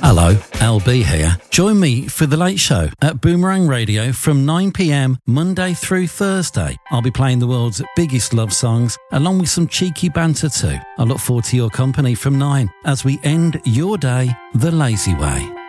Hello, LB here. Join me for The Late Show at Boomerang Radio from 9 p.m. Monday through Thursday. I'll be playing the world's biggest love songs along with some cheeky banter too. I look forward to your company from 9 as we end your day the lazy way.